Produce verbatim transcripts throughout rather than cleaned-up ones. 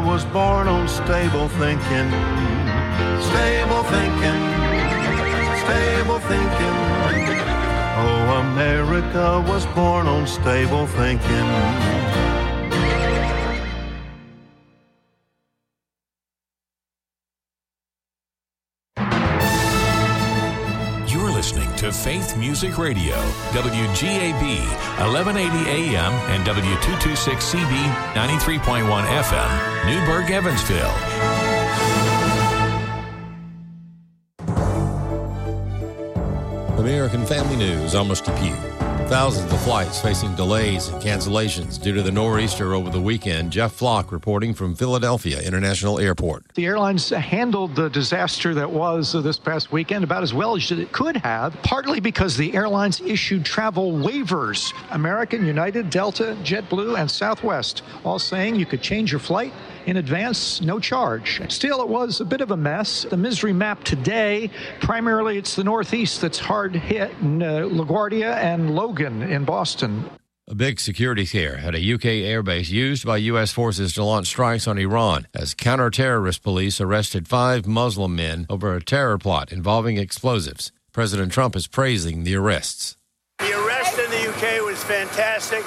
was born on stable thinking, stable thinking, stable thinking. Oh, America was born on stable thinking. Listening to Faith Music Radio, W G A B, eleven eighty A M and W two twenty-six C B, ninety-three point one F M, Newburgh, Evansville. American Family News, almost a pew. Thousands of flights facing delays and cancellations due to the nor'easter over the weekend. Jeff Flock reporting from Philadelphia International Airport. The airlines handled the disaster that was this past weekend about as well as it could have, partly because the airlines issued travel waivers. American, United, Delta, JetBlue, and Southwest all saying you could change your flight in advance, no charge. Still, it was a bit of a mess. The misery map today, primarily it's the Northeast that's hard hit, in uh, LaGuardia and Logan in Boston. A big security scare at a U K airbase used by U S forces to launch strikes on Iran as counter-terrorist police arrested five Muslim men over a terror plot involving explosives. President Trump is praising the arrests. The arrest in the U K was fantastic.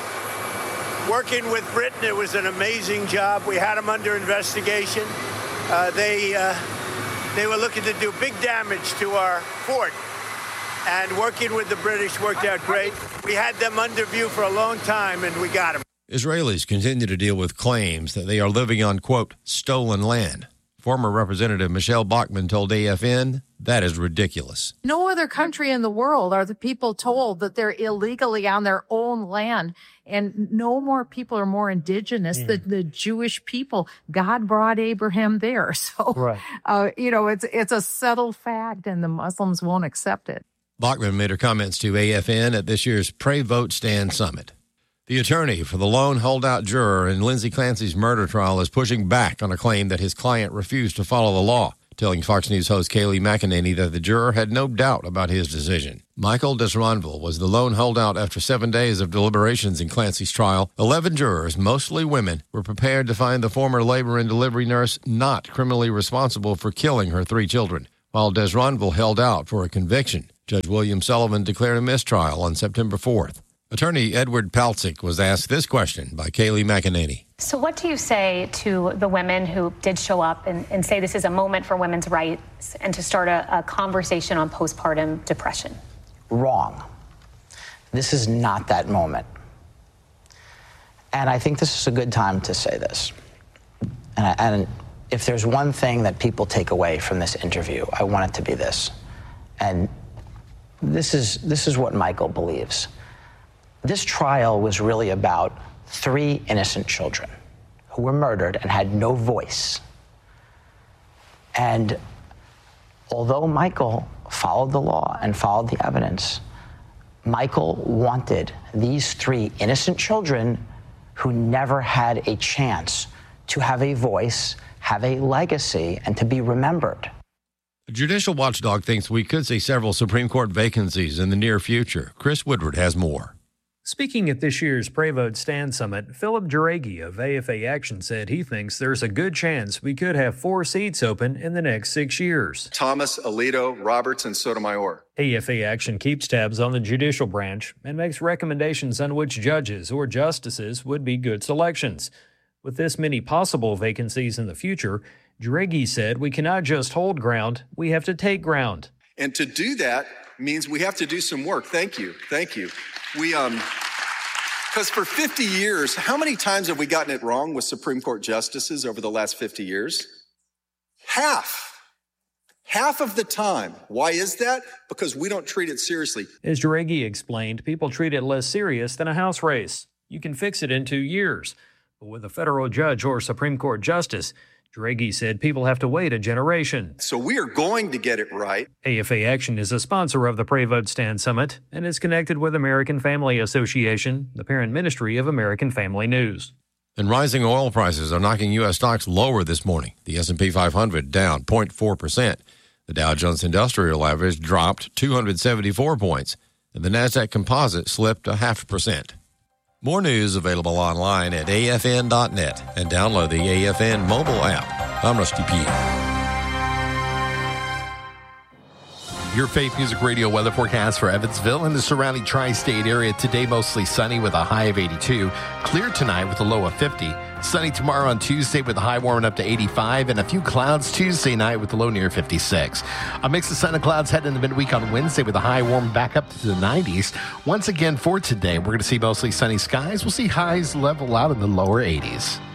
Working with Britain, it was an amazing job. We had them under investigation. Uh, they uh, they were looking to do big damage to our fort. And working with the British worked out great. We had them under view for a long time, and we got them. Israelis continue to deal with claims that they are living on, quote, stolen land. Former Representative Michelle Bachmann told A F N, that is ridiculous. No other country in the world are the people told that they're illegally on their own land. And no more people are more indigenous than the Jewish people. God brought Abraham there. So, right. uh, you know, it's it's a settled fact, and the Muslims won't accept it. Bachmann made her comments to A F N at this year's Pray Vote Stand Summit. The attorney for the lone holdout juror in Lindsay Clancy's murder trial is pushing back on a claim that his client refused to follow the law, telling Fox News host Kayleigh McEnany that the juror had no doubt about his decision. Michael Desronville was the lone holdout after seven days of deliberations in Clancy's trial. Eleven jurors, mostly women, were prepared to find the former labor and delivery nurse not criminally responsible for killing her three children, while Desronville held out for a conviction. Judge William Sullivan declared a mistrial on September fourth. Attorney Edward Palcic was asked this question by Kayleigh McEnany. So what do you say to the women who did show up and, and say this is a moment for women's rights and to start a, a conversation on postpartum depression? Wrong. This is not that moment. And I think this is a good time to say this. And, I, and if there's one thing that people take away from this interview, I want it to be this. And this is, this is what Michael believes. This trial was really about three innocent children who were murdered and had no voice. And although Michael followed the law and followed the evidence, Michael wanted these three innocent children who never had a chance to have a voice, have a legacy, and to be remembered. A judicial watchdog thinks we could see several Supreme Court vacancies in the near future. Chris Woodward has more. Speaking at this year's Pray Vote Stand Summit, Philip Juregi of A F A Action said he thinks there's a good chance we could have four seats open in the next six years. Thomas, Alito, Roberts, and Sotomayor. A F A Action keeps tabs on the judicial branch and makes recommendations on which judges or justices would be good selections. With this many possible vacancies in the future, Juregi said we cannot just hold ground, we have to take ground. And to do that means we have to do some work. Thank you. Thank you. We, um, because for fifty years, how many times have we gotten it wrong with Supreme Court justices over the last fifty years? Half. Half of the time. Why is that? Because we don't treat it seriously. As Juregi explained, people treat it less serious than a House race. You can fix it in two years. But with a federal judge or Supreme Court justice, Juregi said people have to wait a generation. So we are going to get it right. A F A Action is a sponsor of the Pray Vote Stand Summit and is connected with American Family Association, the parent ministry of American Family News. And rising oil prices are knocking U S stocks lower this morning. The S and P five hundred down zero point four percent. The Dow Jones Industrial Average dropped two hundred seventy-four points, and the NASDAQ Composite slipped a half percent. More news available online at A F N dot net and download the A F N mobile app. I'm Rusty P. Your Faith Music Radio weather forecast for Evansville and the surrounding tri-state area. Today, mostly sunny with a high of eighty-two. Clear tonight with a low of fifty. Sunny tomorrow on Tuesday with a high warming up to eighty-five. And a few clouds Tuesday night with a low near fifty-six. A mix of sun and clouds heading into midweek on Wednesday with a high warming back up to the nineties. Once again for today, we're going to see mostly sunny skies. We'll see highs level out in the lower eighties.